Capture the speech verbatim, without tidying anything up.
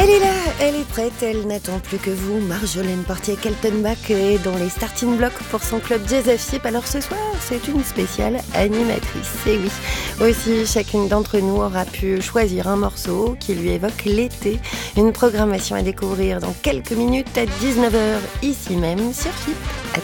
Elle est là, elle est prête, elle n'attend plus que vous. Marjolaine Portier-Keltenbach est dans les starting blocks pour son club Jazz F I. Alors ce soir, c'est une spéciale animatrice. Et oui, aussi chacune d'entre nous aura pu choisir un morceau qui lui évoque l'été. Une programmation à découvrir dans quelques minutes à dix-neuf heures, ici même sur F I P.